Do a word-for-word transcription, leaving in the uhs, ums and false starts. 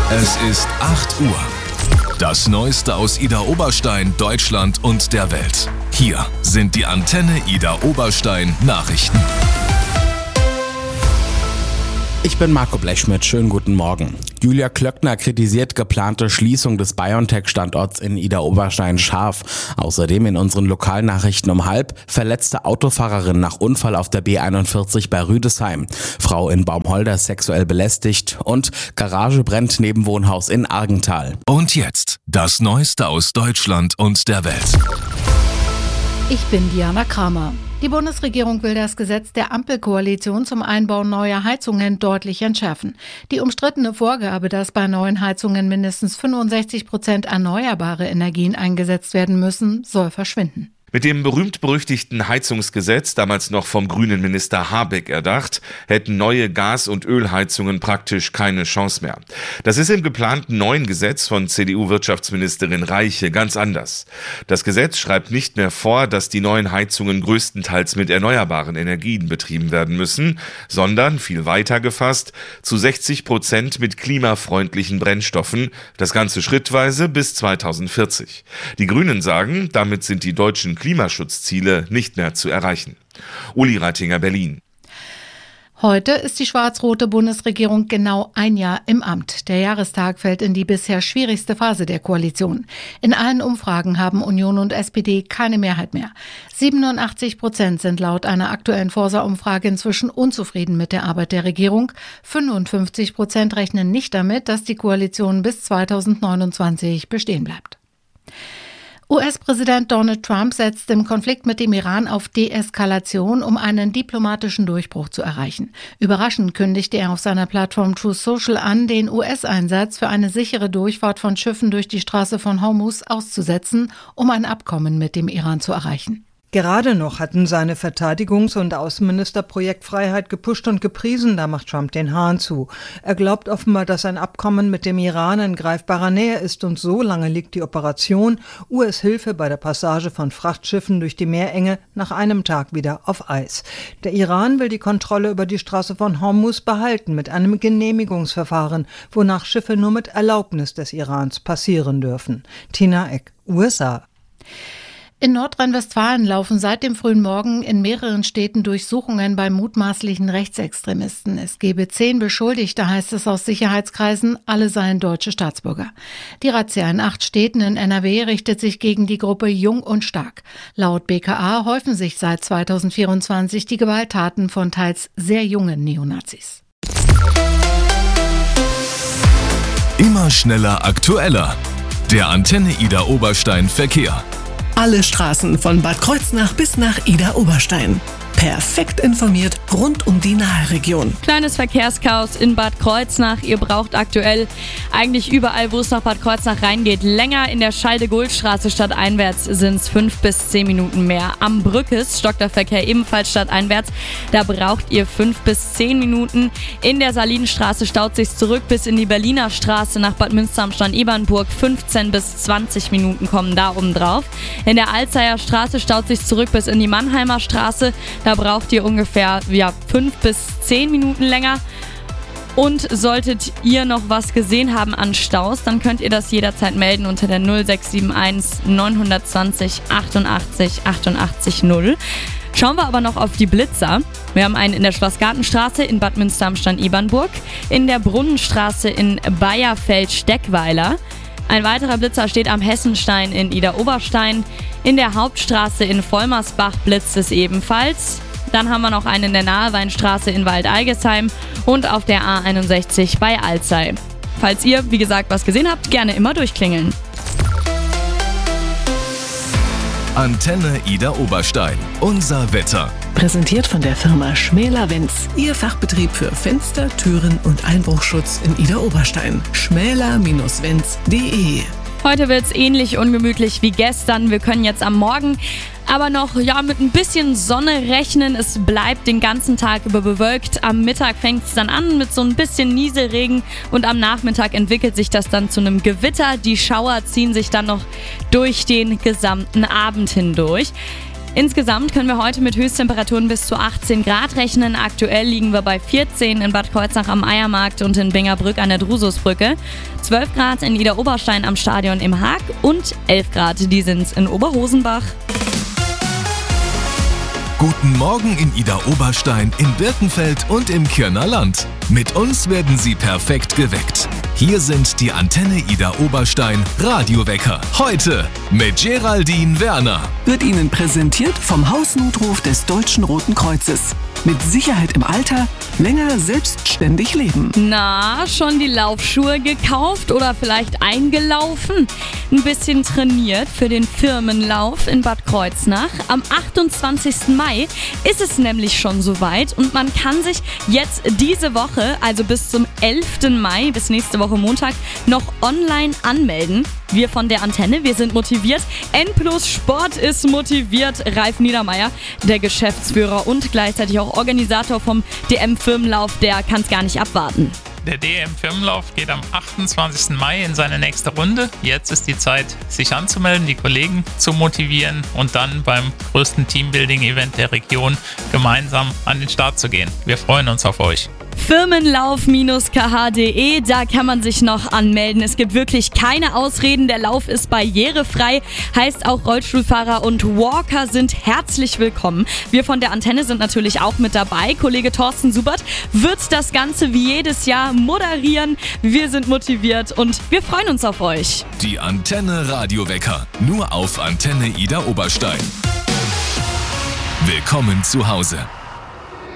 Es ist acht Uhr. Das Neueste aus Idar Oberstein, Deutschland und der Welt. Hier sind die Antenne Idar Oberstein Nachrichten. Ich bin Marco Blechschmidt, schönen guten Morgen. Julia Klöckner kritisiert geplante Schließung des BioNTech-Standorts in Idar Oberstein scharf. Außerdem in unseren Lokalnachrichten um halb: verletzte Autofahrerin nach Unfall auf der B einundvierzig bei Rüdesheim. Frau in Baumholder sexuell belästigt und Garage brennt neben Wohnhaus in Argental. Und jetzt das Neueste aus Deutschland und der Welt. Ich bin Diana Kramer. Die Bundesregierung will das Gesetz der Ampelkoalition zum Einbau neuer Heizungen deutlich entschärfen. Die umstrittene Vorgabe, dass bei neuen Heizungen mindestens fünfundsechzig Prozent erneuerbare Energien eingesetzt werden müssen, soll verschwinden. Mit dem berühmt-berüchtigten Heizungsgesetz, damals noch vom grünen Minister Habeck erdacht, hätten neue Gas- und Ölheizungen praktisch keine Chance mehr. Das ist im geplanten neuen Gesetz von C D U-Wirtschaftsministerin Reiche ganz anders. Das Gesetz schreibt nicht mehr vor, dass die neuen Heizungen größtenteils mit erneuerbaren Energien betrieben werden müssen, sondern, viel weiter gefasst, zu sechzig Prozent mit klimafreundlichen Brennstoffen, das Ganze schrittweise bis zweitausendvierzig. Die Grünen sagen, damit sind die deutschen Klimaschutzziele nicht mehr zu erreichen. Uli Reitinger, Berlin. Heute ist die schwarz-rote Bundesregierung genau ein Jahr im Amt. Der Jahrestag fällt in die bisher schwierigste Phase der Koalition. In allen Umfragen haben Union und S P D keine Mehrheit mehr. siebenundachtzig Prozent sind laut einer aktuellen Forsa-Umfrage inzwischen unzufrieden mit der Arbeit der Regierung. fünfundfünfzig Prozent rechnen nicht damit, dass die Koalition bis zweitausendneunundzwanzig bestehen bleibt. U S-Präsident Donald Trump setzt im Konflikt mit dem Iran auf Deeskalation, um einen diplomatischen Durchbruch zu erreichen. Überraschend kündigte er auf seiner Plattform Truth Social an, den U S-Einsatz für eine sichere Durchfahrt von Schiffen durch die Straße von Hormuz auszusetzen, um ein Abkommen mit dem Iran zu erreichen. Gerade noch hatten seine Verteidigungs- und Außenminister Projektfreiheit gepusht und gepriesen, da macht Trump den Hahn zu. Er glaubt offenbar, dass ein Abkommen mit dem Iran in greifbarer Nähe ist und so lange liegt die Operation U S-Hilfe bei der Passage von Frachtschiffen durch die Meerenge nach einem Tag wieder auf Eis. Der Iran will die Kontrolle über die Straße von Hormuz behalten mit einem Genehmigungsverfahren, wonach Schiffe nur mit Erlaubnis des Irans passieren dürfen. Tina Eck, U S A. In Nordrhein-Westfalen laufen seit dem frühen Morgen in mehreren Städten Durchsuchungen bei mutmaßlichen Rechtsextremisten. Es gebe zehn Beschuldigte, heißt es aus Sicherheitskreisen, alle seien deutsche Staatsbürger. Die Razzia in acht Städten in N R W richtet sich gegen die Gruppe Jung und Stark. Laut B K A häufen sich seit zweitausendvierundzwanzig die Gewalttaten von teils sehr jungen Neonazis. Immer schneller, aktueller. Der Antenne Idar Oberstein Verkehr. Alle Straßen von Bad Kreuznach bis nach Idar Oberstein. Perfekt informiert rund um die Nahregion. Kleines Verkehrschaos in Bad Kreuznach. Ihr braucht aktuell eigentlich überall, wo es nach Bad Kreuznach reingeht, länger. In der Schalde-Gohl-Straße stadteinwärts sind es fünf bis zehn Minuten mehr. Am Brückes stockt der Verkehr ebenfalls stadteinwärts. Da braucht ihr fünf bis zehn Minuten. In der Salinenstraße staut sich zurück bis in die Berliner Straße nach Bad Münster am Stadt-Ebernburg. fünfzehn bis zwanzig Minuten kommen da oben drauf. In der Alzeier Straße staut sich zurück bis in die Mannheimer Straße. Da braucht ihr ungefähr ja, fünf bis zehn Minuten länger. Und solltet ihr noch was gesehen haben an Staus, dann könnt ihr das jederzeit melden unter der null sechs sieben eins neun zwei null achtundachtzig achtundachtzig null. Schauen wir aber noch auf die Blitzer. Wir haben einen in der Schlossgartenstraße in Bad Münster am Stadt-Ebernburg, in der Brunnenstraße in Bayerfeld-Steckweiler. Ein weiterer Blitzer steht am Hessenstein in Idar Oberstein. In der Hauptstraße in Vollmersbach blitzt es ebenfalls. Dann haben wir noch einen in der Naheweinstraße in Waldeigesheim und auf der A einundsechzig bei Alzey. Falls ihr, wie gesagt, was gesehen habt, gerne immer durchklingeln. Antenne Idar Oberstein. Unser Wetter. Präsentiert von der Firma Schmäler-Wenz. Ihr Fachbetrieb für Fenster, Türen und Einbruchschutz in Idar Oberstein. schmäler Bindestrich wenz punkt de. Heute wird es ähnlich ungemütlich wie gestern. Wir können jetzt am Morgen aber noch ja, mit ein bisschen Sonne rechnen. Es bleibt den ganzen Tag über bewölkt. Am Mittag fängt es dann an mit so ein bisschen Nieselregen und am Nachmittag entwickelt sich das dann zu einem Gewitter. Die Schauer ziehen sich dann noch durch den gesamten Abend hindurch. Insgesamt können wir heute mit Höchsttemperaturen bis zu achtzehn Grad rechnen. Aktuell liegen wir bei vierzehn in Bad Kreuznach am Eiermarkt und in Bingerbrück an der Drususbrücke, zwölf Grad in Idar-Oberstein am Stadion im Haag und elf Grad, die sind's in Oberhosenbach. Guten Morgen in Idar-Oberstein, in Birkenfeld und im Kirner Land. Mit uns werden Sie perfekt geweckt. Hier sind die Antenne Idar-Oberstein Radiowecker. Heute mit Geraldine Werner. Wird Ihnen präsentiert vom Hausnotruf des Deutschen Roten Kreuzes. Mit Sicherheit im Alter, länger selbstständig leben. Na, schon die Laufschuhe gekauft oder vielleicht eingelaufen? Ein bisschen trainiert für den Firmenlauf in Bad Kreuznach. Am achtundzwanzigsten Mai ist es nämlich schon soweit und man kann sich jetzt diese Woche, also bis zum elften Mai, bis nächste Woche Montag, noch online anmelden. Wir von der Antenne, wir sind motiviert. N plus Sport ist motiviert. Ralf Niedermeyer, der Geschäftsführer und gleichzeitig auch Organisator vom D M-Firmenlauf, der kann es gar nicht abwarten. Der D M-Firmenlauf geht am achtundzwanzigsten Mai in seine nächste Runde. Jetzt ist die Zeit, sich anzumelden, die Kollegen zu motivieren und dann beim größten Teambuilding-Event der Region gemeinsam an den Start zu gehen. Wir freuen uns auf euch. Firmenlauf K H punkt de, da kann man sich noch anmelden. Es gibt wirklich keine Ausreden, der Lauf ist barrierefrei, heißt auch Rollstuhlfahrer und Walker sind herzlich willkommen. Wir von der Antenne sind natürlich auch mit dabei. Kollege Thorsten Subert wird das Ganze wie jedes Jahr moderieren. Wir sind motiviert und wir freuen uns auf euch. Die Antenne Radiowecker, nur auf Antenne Idar-Oberstein. Willkommen zu Hause.